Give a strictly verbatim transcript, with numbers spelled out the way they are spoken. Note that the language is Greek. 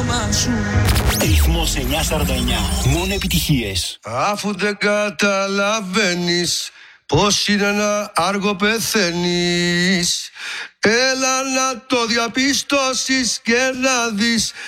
στόμα σου. Ρυθμός εννιακόσια σαράντα εννιά. Μόνο επιτυχίες. Αφού δεν καταλαβαίνεις πως είναι ένα άργο πεθαίνεις, έλα να το διαπιστώσεις και να δεις